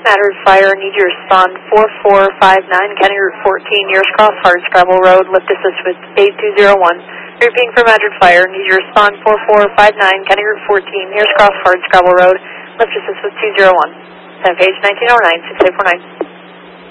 Madrid Fire, need you to respond 4459, County Route 14, Nearest Cross, Hardscrabble Road, lift assist with 8201. Repeating for Madrid Fire, need you to respond 4459, County Route 14, Nearest Cross, Hardscrabble Road, lift assist with 201. Page 1909, 6849.